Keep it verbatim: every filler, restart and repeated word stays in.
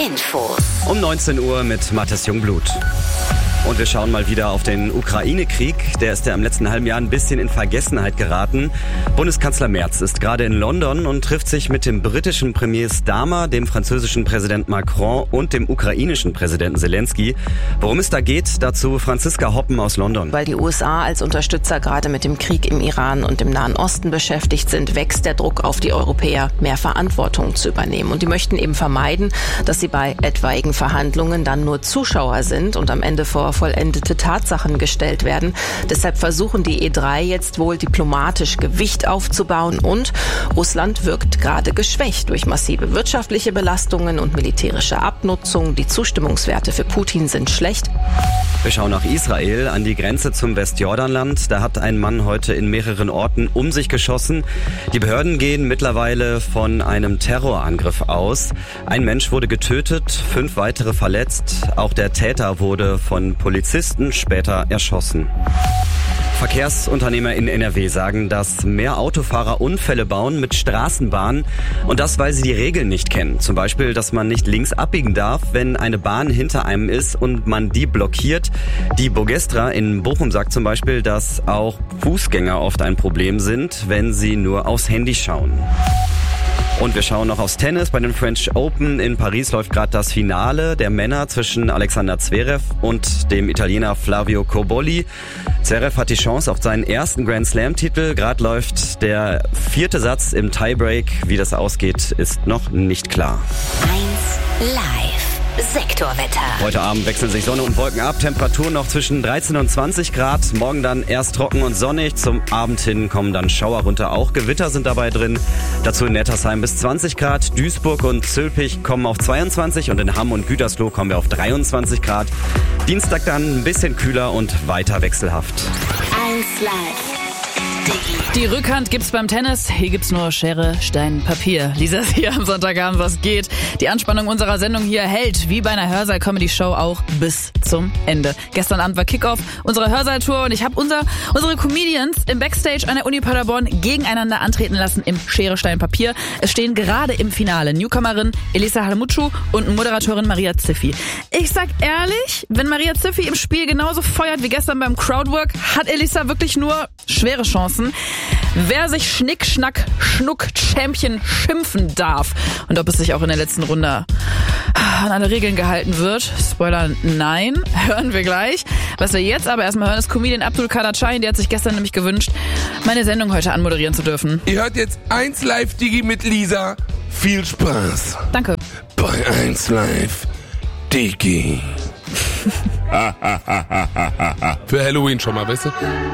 Infos. Um neunzehn Uhr mit Mathis Jungblut. Und wir schauen mal wieder auf den Ukraine-Krieg. Der ist ja im letzten halben Jahr ein bisschen in Vergessenheit geraten. Bundeskanzler Merz ist gerade in London und trifft sich mit dem britischen Premier Starmer, dem französischen Präsident Macron und dem ukrainischen Präsidenten Zelensky. Worum es da geht, dazu Franziska Hoppen aus London. Weil die U S A als Unterstützer gerade mit dem Krieg im Iran und im Nahen Osten beschäftigt sind, wächst der Druck auf die Europäer, mehr Verantwortung zu übernehmen. Und die möchten eben vermeiden, dass sie bei etwaigen Verhandlungen dann nur Zuschauer sind und am Ende vor vollendete Tatsachen gestellt werden. Deshalb versuchen die E drei jetzt wohl diplomatisch Gewicht aufzubauen und Russland wirkt gerade geschwächt durch massive wirtschaftliche Belastungen und militärische Abnutzung. Die Zustimmungswerte für Putin sind schlecht. Wir schauen nach Israel, an die Grenze zum Westjordanland. Da hat ein Mann heute in mehreren Orten um sich geschossen. Die Behörden gehen mittlerweile von einem Terrorangriff aus. Ein Mensch wurde getötet, fünf weitere verletzt. Auch der Täter wurde von Polizisten später erschossen. Verkehrsunternehmer in N R W sagen, dass mehr Autofahrer Unfälle bauen mit Straßenbahnen und das, weil sie die Regeln nicht kennen. Zum Beispiel, dass man nicht links abbiegen darf, wenn eine Bahn hinter einem ist und man die blockiert. Die Bogestra in Bochum sagt zum Beispiel, dass auch Fußgänger oft ein Problem sind, wenn sie nur aufs Handy schauen. Und wir schauen noch aufs Tennis. Bei den French Open in Paris läuft gerade das Finale der Männer zwischen Alexander Zverev und dem Italiener Flavio Cobolli. Zverev hat die Chance auf seinen ersten Grand Slam-Titel. Gerade läuft der vierte Satz im Tiebreak. Wie das ausgeht, ist noch nicht klar. eins live. Sektorwetter. Heute Abend wechseln sich Sonne und Wolken ab. Temperaturen noch zwischen dreizehn und zwanzig Grad. Morgen dann erst trocken und sonnig. Zum Abend hin kommen dann Schauer runter. Auch Gewitter sind dabei drin. Dazu in Nettersheim bis zwanzig Grad. Duisburg und Zülpich kommen auf zweiundzwanzig. Und in Hamm und Gütersloh kommen wir auf dreiundzwanzig Grad. Dienstag dann ein bisschen kühler und weiter wechselhaft. eins live. Die Rückhand gibt's beim Tennis. Hier gibt's nur Schere, Stein, Papier. Lisa ist hier am Sonntagabend, was geht. Die Anspannung unserer Sendung hier hält, wie bei einer Hörsaal-Comedy-Show, auch bis zum Ende. Gestern Abend war Kickoff unserer Hörsaal-Tour und ich habe unser, unsere Comedians im Backstage an der Uni Paderborn gegeneinander antreten lassen im Schere, Stein, Papier. Es stehen gerade im Finale Newcomerin Elisa Halamutschu und Moderatorin Maria Ziffi. Ich sag ehrlich, wenn Maria Ziffi im Spiel genauso feuert wie gestern beim Crowdwork, hat Elisa wirklich nur schwere Chancen. Wer sich Schnick, Schnack, Schnuck Champion schimpfen darf und ob es sich auch in der letzten Runde an alle Regeln gehalten wird, Spoiler, nein, hören wir gleich. Was wir jetzt aber erstmal hören, ist Comedian Abdul Kader Chain, der hat sich gestern nämlich gewünscht, meine Sendung heute anmoderieren zu dürfen. Ihr hört jetzt eins live Digi mit Lisa. Viel Spaß. Danke. Bei eins live Digi. Für Halloween schon mal, weißt du?